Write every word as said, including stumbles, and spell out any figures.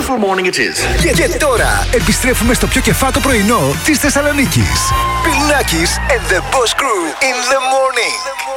beautiful morning it is. Και, και τώρα επιστρέφουμε στο πιο κεφάτο πρωινό της Θεσσαλονίκης. Πιλνάκης and the Boss Crew in the morning.